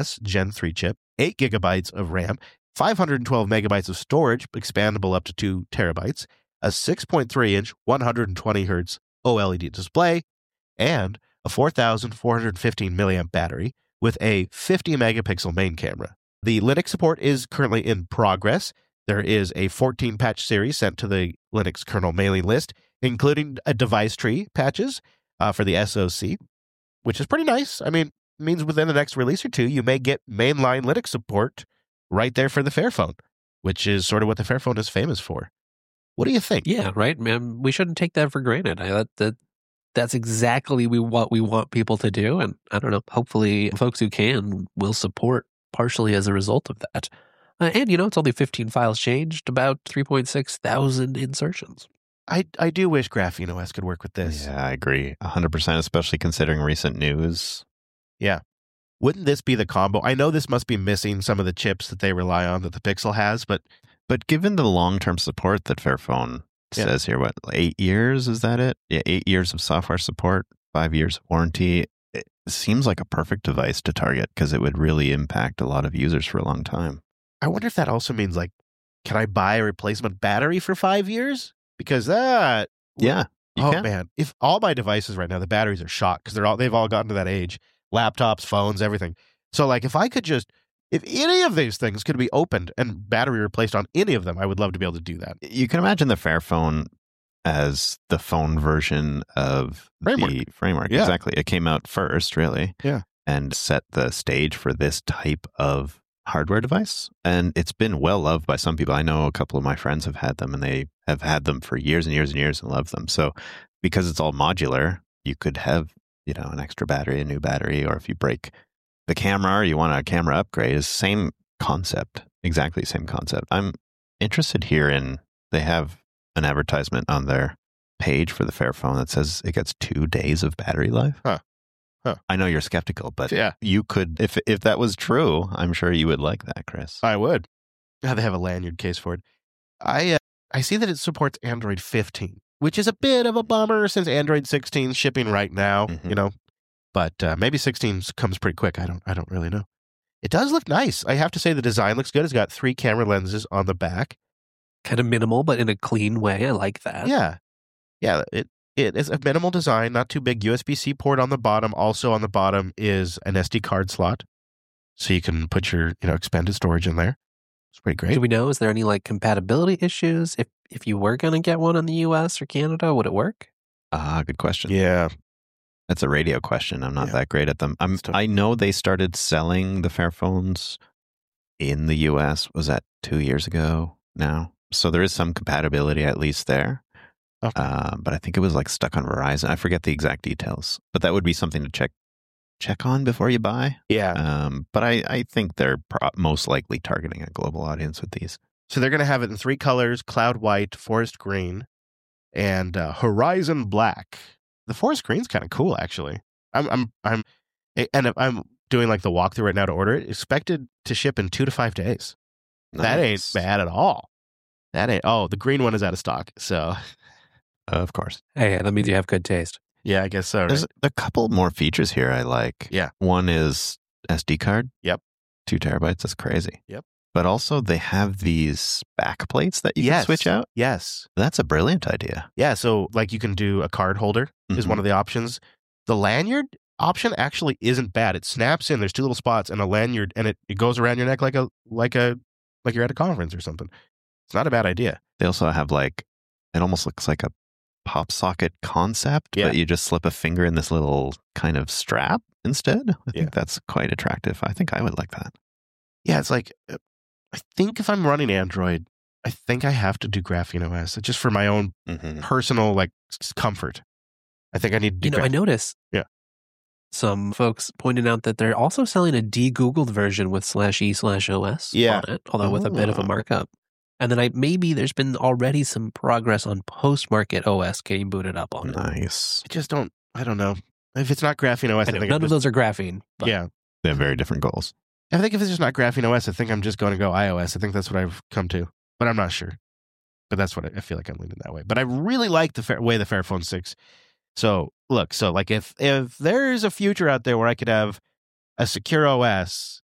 S Gen 3 chip, 8 gigabytes of RAM, 512 megabytes of storage, expandable up to 2 terabytes, a 6.3-inch 120 hertz OLED display, and a 4,415 milliamp battery with a 50 megapixel main camera. The Linux support is currently in progress. There is a 14 patch series sent to the Linux kernel mailing list, including a device tree patches for the SoC, which is pretty nice. I mean, it means within the next release or two, you may get mainline Linux support right there for the Fairphone, which is sort of what the Fairphone is famous for. What do you think? Yeah, right, man. We shouldn't take that for granted. That's exactly what we want people to do. And I don't know, hopefully folks who can will support partially as a result of that. And, it's only 15 files changed, about 3.6 thousand insertions. I do wish Graphene OS could work with this. Yeah, I agree. 100%, especially considering recent news. Yeah. Wouldn't this be the combo? I know this must be missing some of the chips that they rely on that the Pixel has, but given the long-term support that Fairphone says here, 8 years, is that it? Yeah, 8 years of software support, 5 years of warranty. It seems like a perfect device to target because it would really impact a lot of users for a long time. I wonder if that also means, can I buy a replacement battery for 5 years? Because that... Yeah. Man. If all my devices right now, the batteries are shot because they've all gotten to that age. Laptops, phones, everything. So, if I could if any of these things could be opened and battery replaced on any of them, I would love to be able to do that. You can imagine the Fairphone as the phone version of the framework. Yeah. Exactly. It came out first, really. Yeah. And set the stage for this type of hardware device. And it's been well loved by some people. I know a couple of my friends have had them, and they have had them for years and years and years and love them. So because it's all modular, you could have, an extra battery, a new battery, or if you break the camera or you want a camera upgrade, is same concept, exactly same concept. I'm interested here they have an advertisement on their page for the Fairphone that says it gets 2 days of battery life. Huh. I know you're skeptical, but yeah, you could, if that was true, I'm sure you would like that, Chris. I would. They have a lanyard case for it. I see that it supports Android 15, which is a bit of a bummer since Android 16 is shipping right now, But maybe 16 comes pretty quick. I don't really know. It does look nice. I have to say the design looks good. It's got 3 camera lenses on the back. Kind of minimal, but in a clean way. I like that. Yeah. Yeah, it is a minimal design, not too big. USB-C port on the bottom. Also on the bottom is an SD card slot. So you can put your, expanded storage in there. It's pretty great. Do we know, is there any compatibility issues? If you were going to get one in the US or Canada, would it work? Good question. Yeah. That's a radio question. I'm not that great at them. I know they started selling the Fairphones in the US. Was that 2 years ago now? So there is some compatibility at least there. Okay. But I think it was stuck on Verizon. I forget the exact details. But that would be something to check on before you buy. Yeah. But I think they're most likely targeting a global audience with these. So they're going to have it in 3 colors: cloud white, forest green, and horizon black. The forest green's kind of cool, actually. I'm doing the walkthrough right now to order it. Expected to ship in 2 to 5 days. Nice. That ain't bad at all. The green one is out of stock. So, of course. Hey, that means you have good taste. Yeah, I guess so. Right? There's a couple more features here I like. Yeah. One is SD card. Yep. 2 terabytes. That's crazy. Yep. But also they have these back plates that you can switch out. Yes. That's a brilliant idea. Yeah. So you can do a card holder is one of the options. The lanyard option actually isn't bad. It snaps in. There's 2 little spots and a lanyard, and it goes around your neck like you're at a conference or something. It's not a bad idea. They also have it almost looks like a pop socket concept, but you just slip a finger in this little kind of strap instead. I think that's quite attractive. I think I would like that. Yeah, it's I think if I'm running Android, I think I have to do Graphene OS just for my own personal comfort. I think I need to do I noticed some folks pointed out that they're also selling a de-Googled version with /e/OS on it, although with a bit of a markup. And then maybe there's been already some progress on post-market OS getting booted up on it. Nice. I don't know. If it's not Graphene OS, I think none of those are Graphene. But. Yeah. They have very different goals. I think if it's just not Graphene OS, I think I'm just going to go iOS. I think that's what I've come to, but I'm not sure. But that's what I feel like I'm leaning that way. But I really like the way the Fairphone 6. So look, if there's a future out there where I could have a secure OS